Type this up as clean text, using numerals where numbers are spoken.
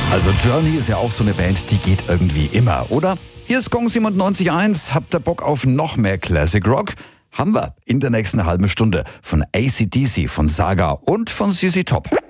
Also Journey ist ja auch so eine Band, die geht irgendwie immer, oder? Hier ist Gong 97.1. Habt ihr Bock auf noch mehr Classic Rock? Haben wir in der nächsten halben Stunde von AC/DC, von Saga und von ZZ Top.